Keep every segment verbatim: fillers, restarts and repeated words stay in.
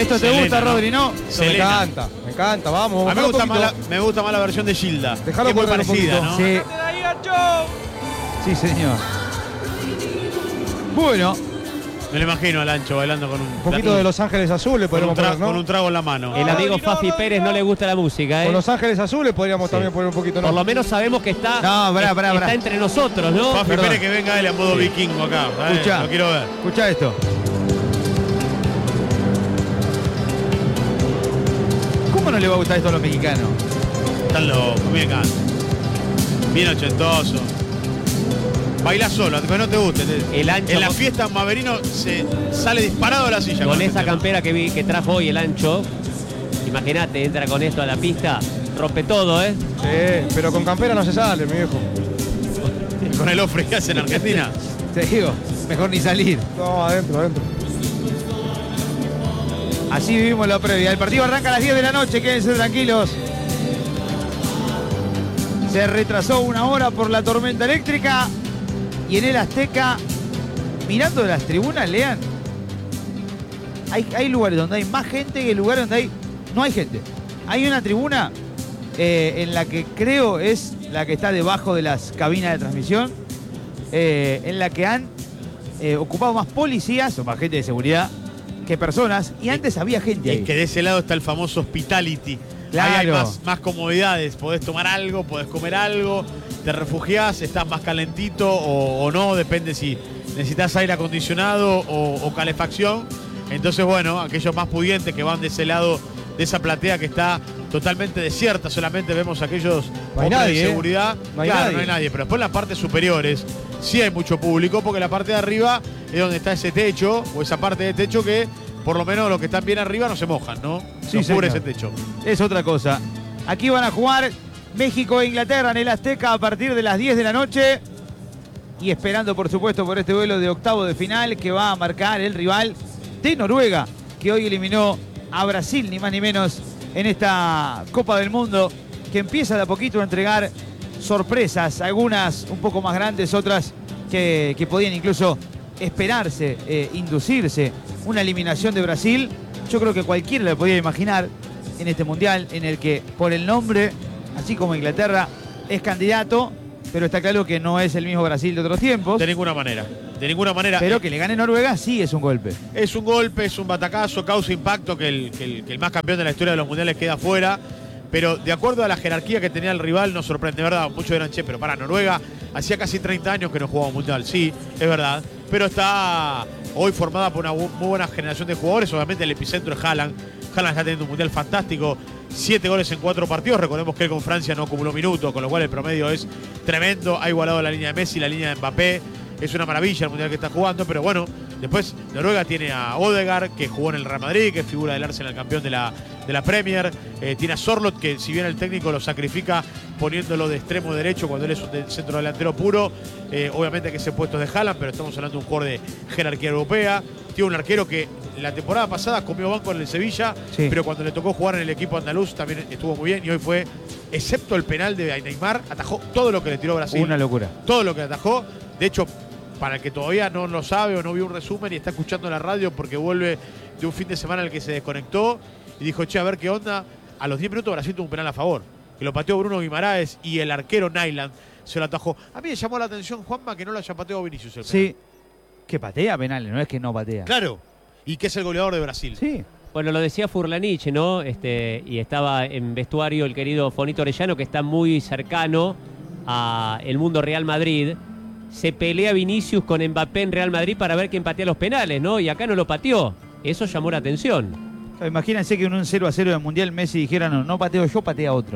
Esto te gusta, ¿no? Rodri, ¿no? Me encanta, me encanta, vamos. A mí me gusta, más la, me gusta más la versión de Gilda. Dejalo que es muy parecida, ¿no? Sí. Sí, señor. Bueno. Me lo imagino al Ancho bailando con un... Un poquito de Los Ángeles Azules podríamos con un, poner, ¿no? con un trago en la mano. El amigo Fafi Pérez no le gusta la música, ¿eh? Con Los Ángeles Azules podríamos sí. también poner un poquito, ¿no? Por lo menos sabemos que está, no, brá, brá, está brá. entre nosotros, ¿no? Fafi Perdón. Pérez que venga él a modo sí. vikingo acá. Escuchá, lo quiero ver. Escuchá esto. ¿Cómo no le va a gustar esto a los mexicanos? Están locos, bien acá. Bien ochentoso. Baila solo, aunque no te guste. El Ancho en la fiesta Maverino se sale disparado a la silla. Con con esa este campera que vi que trajo hoy el Ancho, imagínate, entra con esto a la pista, rompe todo, ¿eh? Sí, pero con campera no se sale, mi viejo. Con el ofre que hace en Argentina. Te digo, mejor ni salir. No, adentro, adentro. Así vivimos la previa. El partido arranca a las diez de la noche, quédense tranquilos. Se retrasó una hora por la tormenta eléctrica. Y en el Azteca, mirando las tribunas, lean, hay, hay lugares donde hay más gente que lugares donde hay, no hay gente. Hay una tribuna eh, en la que creo es la que está debajo de las cabinas de transmisión, eh, en la que han eh, ocupado más policías o más gente de seguridad que personas, y antes había gente ahí. Es que de ese lado está el famoso hospitality. Claro. Ahí hay más, más comodidades, podés tomar algo, podés comer algo, te refugiás, estás más calentito o, o no, depende si necesitas aire acondicionado o, o calefacción. Entonces, bueno, aquellos más pudientes que van de ese lado de esa platea que está totalmente desierta, solamente vemos aquellos no hay hombres nadie, de seguridad. ¿eh? No hay claro, nadie. no hay nadie, pero después en las partes superiores sí hay mucho público, porque la parte de arriba es donde está ese techo, o esa parte de techo que por lo menos los que están bien arriba no se mojan, ¿no? Sí, no cubre señor. ese techo. Es otra cosa. Aquí van a jugar México e Inglaterra en el Azteca a partir de las diez de la noche. Y esperando, por supuesto, por este duelo de octavo de final que va a marcar el rival de Noruega, que hoy eliminó a Brasil, ni más ni menos, en esta Copa del Mundo, que empieza de a poquito a entregar sorpresas, algunas un poco más grandes, otras que, que podían incluso esperarse, eh, inducirse. Una eliminación de Brasil, yo creo que cualquiera le podía imaginar en este Mundial, en el que por el nombre, así como Inglaterra, es candidato, pero está claro que no es el mismo Brasil de otros tiempos. De ninguna manera, de ninguna manera. Pero que le gane Noruega sí es un golpe. Es un golpe, es un batacazo, causa impacto que el, que el, que el más campeón de la historia de los mundiales queda fuera. Pero de acuerdo a la jerarquía que tenía el rival, nos sorprende, ¿verdad? Muchos dirán, che, pero para Noruega, hacía casi treinta años que no jugaba un mundial. Sí, es verdad. Pero está hoy formada por una muy buena generación de jugadores. Obviamente el epicentro es Haaland. Haaland está teniendo un mundial fantástico. Siete goles en cuatro partidos. Recordemos que él con Francia no acumuló minutos, con lo cual el promedio es tremendo. Ha igualado la línea de Messi, la línea de Mbappé. Es una maravilla el mundial que está jugando, pero bueno, después Noruega tiene a Odegaard, que jugó en el Real Madrid, que es figura del Arsenal, campeón de la, de la Premier. Eh, tiene a Sorloth, que si bien el técnico lo sacrifica poniéndolo de extremo derecho cuando él es un de centro delantero puro, eh, obviamente que ese puesto es de Haaland, pero estamos hablando de un jugador de jerarquía europea. Tiene un arquero que la temporada pasada comió banco en el Sevilla, sí, pero cuando le tocó jugar en el equipo andaluz también estuvo muy bien, y hoy fue, excepto el penal de Neymar, atajó todo lo que le tiró Brasil. Una locura. Todo lo que atajó. De hecho, para el que todavía no lo sabe o no vio un resumen y está escuchando la radio porque vuelve de un fin de semana en el que se desconectó y dijo, che, a ver qué onda, a los diez minutos Brasil tuvo un penal a favor, que lo pateó Bruno Guimaraes y el arquero Nyland se lo atajó. A mí me llamó la atención, Juanma, que no lo haya pateado Vinicius el penal. Sí, que patea penales, no es que no patea. Claro, y que es el goleador de Brasil. Sí. Bueno, lo decía Furlanich, ¿no? Este, y estaba en vestuario el querido Fonito Orellano, que está muy cercano a el mundo Real Madrid. Se pelea Vinicius con Mbappé en Real Madrid para ver quién patea los penales, ¿no? Y acá no lo pateó. Eso llamó la atención. Imagínense que en un cero a cero del Mundial Messi dijera, no, no pateo yo, patea otro.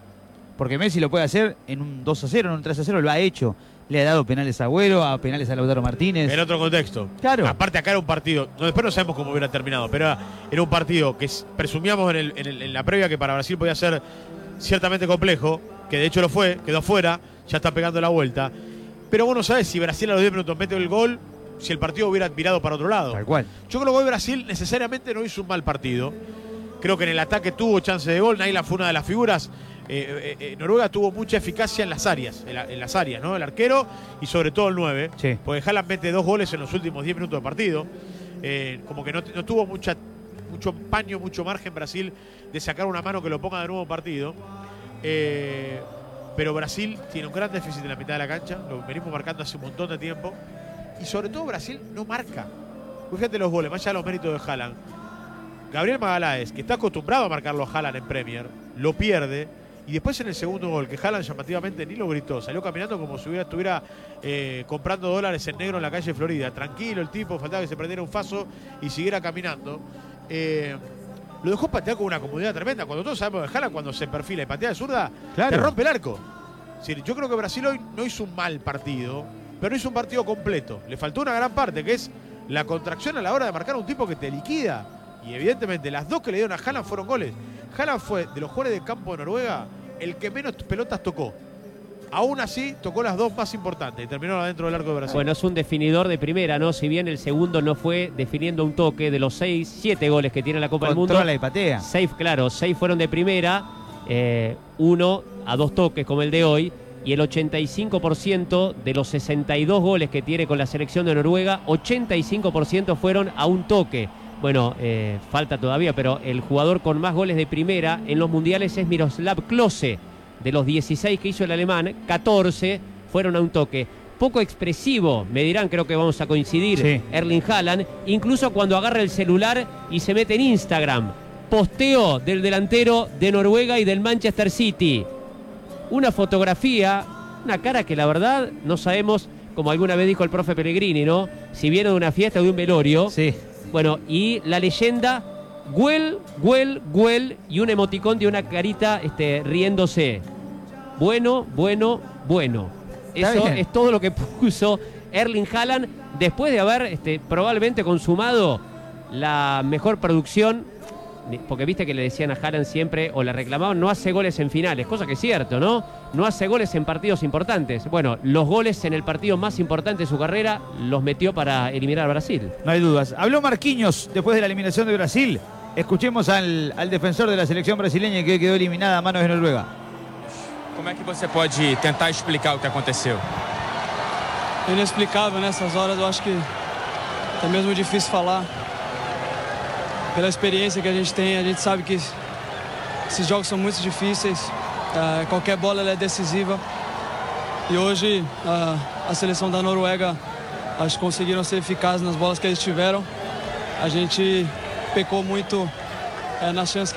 Porque Messi lo puede hacer en un dos a cero, en un tres a cero, lo ha hecho. Le ha dado penales a Agüero, a penales a Lautaro Martínez. En otro contexto. Claro. Aparte acá era un partido, no, después no sabemos cómo hubiera terminado, pero era, era un partido que presumíamos en, el, en, el, en la previa que para Brasil podía ser ciertamente complejo, que de hecho lo fue, quedó fuera, ya está pegando la vuelta. Pero vos no sabés si Brasil a los diez minutos mete el gol, si el partido hubiera virado para otro lado. Tal cual. Yo creo que hoy Brasil necesariamente no hizo un mal partido. Creo que en el ataque tuvo chance de gol, Naila fue una de las figuras. Eh, eh, eh, Noruega tuvo mucha eficacia en las áreas, en, la, en las áreas, ¿no? El arquero y sobre todo el nueve. Sí. Porque Haaland mete dos goles en los últimos diez minutos de partido. Eh, como que no, no tuvo mucha mucho paño, mucho margen Brasil de sacar una mano que lo ponga de nuevo en partido. Eh, pero Brasil tiene un gran déficit en la mitad de la cancha, lo venimos marcando hace un montón de tiempo. Y sobre todo Brasil no marca. Fíjate los goles, más allá de los méritos de Haaland. Gabriel Magalhães, que está acostumbrado a marcarlo a Haaland en Premier, lo pierde. Y después en el segundo gol, que Haaland llamativamente ni lo gritó, salió caminando como si hubiera, estuviera eh, comprando dólares en negro en la calle Florida. Tranquilo el tipo, faltaba que se prendiera un faso y siguiera caminando. Eh, lo dejó patear con una comodidad tremenda. Cuando todos sabemos de Haaland, cuando se perfila y patea de zurda, claro, te rompe el arco. Es decir, yo creo que Brasil hoy no hizo un mal partido, pero no hizo un partido completo. Le faltó una gran parte, que es la contracción a la hora de marcar a un tipo que te liquida. Y evidentemente las dos que le dieron a Haaland fueron goles. Haaland fue, de los jugadores de campo de Noruega, el que menos pelotas tocó. Aún así, tocó las dos más importantes y terminó adentro del arco de Brasil. Bueno, es un definidor de primera, ¿no? Si bien el segundo no fue definiendo un toque, de los seis, siete goles que tiene la Copa del Mundo. Controla y patea. Seis, claro, seis fueron de primera, eh, uno a dos toques como el de hoy. Y el ochenta y cinco por ciento de los sesenta y dos goles que tiene con la selección de Noruega, ochenta y cinco por ciento fueron a un toque. Bueno, eh, falta todavía, pero el jugador con más goles de primera en los mundiales es Miroslav Klose. De los dieciséis que hizo el alemán, catorce fueron a un toque. Poco expresivo, me dirán, creo que vamos a coincidir, sí. Erling Haaland, incluso cuando agarra el celular y se mete en Instagram. Posteo del delantero de Noruega y del Manchester City. Una fotografía, una cara que la verdad no sabemos, como alguna vez dijo el profe Pellegrini, ¿no? Si viene de una fiesta o de un velorio. Sí. Bueno, y la leyenda, Güell, Güell, Güell, y un emoticón de una carita este, riéndose. Bueno, bueno, bueno. Eso bien. es todo lo que puso Erling Haaland después de haber este, probablemente consumado la mejor producción, porque viste que le decían a Haaland siempre, o le reclamaban, no hace goles en finales, cosa que es cierto, ¿no? No hace goles en partidos importantes. Bueno, los goles en el partido más importante de su carrera los metió para eliminar a Brasil. No hay dudas. Habló Marquinhos después de la eliminación de Brasil. Escuchemos al, al defensor de la selección brasileña que quedó eliminada a manos de Noruega. Como é que você pode tentar explicar o que aconteceu? Inexplicável nessas horas, eu acho que é mesmo difícil falar. Pela experiência que a gente tem, a gente sabe que esses jogos são muito difíceis. Uh, qualquer bola ela é decisiva. E hoje uh, a seleção da Noruega, acho que conseguiram ser eficazes nas bolas que eles tiveram. A gente pecou muito uh, nas chances que